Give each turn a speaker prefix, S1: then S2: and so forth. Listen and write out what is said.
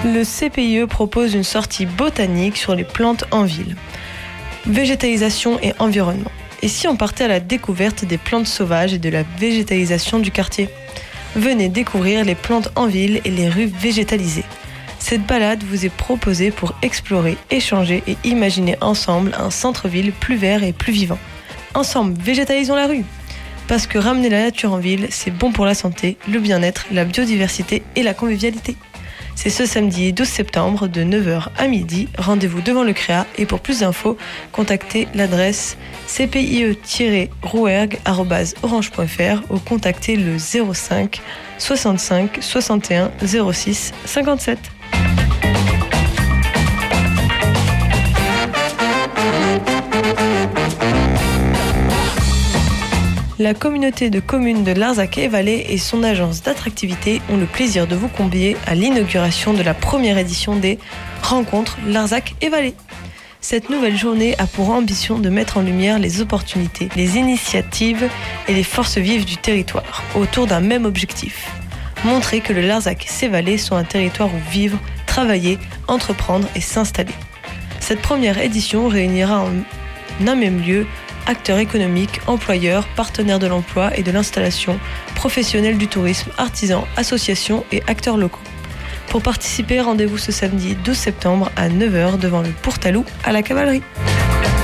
S1: Le CPIE propose une sortie botanique sur les plantes en ville. Végétalisation et environnement. Et si on partait à la découverte des plantes sauvages et de la végétalisation du quartier ? Venez découvrir les plantes en ville et les rues végétalisées. Cette balade vous est proposée pour explorer, échanger et imaginer ensemble un centre-ville plus vert et plus vivant. Ensemble, végétalisons la rue. Parce que ramener la nature en ville, c'est bon pour la santé, le bien-être, la biodiversité et la convivialité. C'est ce samedi 12 septembre de 9h à midi. Rendez-vous devant le CREA et pour plus d'infos, contactez l'adresse cpie-rouergue@orange.fr ou contactez le 05 65 61 06 57. La communauté de communes de Larzac-et-Vallée et son agence d'attractivité ont le plaisir de vous convier à l'inauguration de la première édition des Rencontres Larzac-et-Vallée. Cette nouvelle journée a pour ambition de mettre en lumière les opportunités, les initiatives et les forces vives du territoire autour d'un même objectif. Montrer que le Larzac et ses vallées sont un territoire où vivre, travailler, entreprendre et s'installer. Cette première édition réunira en un même lieu acteurs économiques, employeurs, partenaires de l'emploi et de l'installation, professionnels du tourisme, artisans, associations et acteurs locaux. Pour participer, rendez-vous ce samedi 12 septembre à 9h devant le Pourtalou à la Cavalerie.